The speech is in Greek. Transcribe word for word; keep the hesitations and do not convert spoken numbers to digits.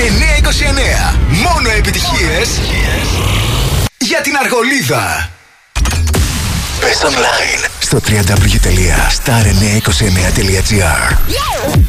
εννιακόσια είκοσι εννέα. Μόνο επιτυχίες για την Αργολίδα. Πες online στο double-u double-u double-u τελεία star εννιακόσια είκοσι εννέα τελεία τζι άρ.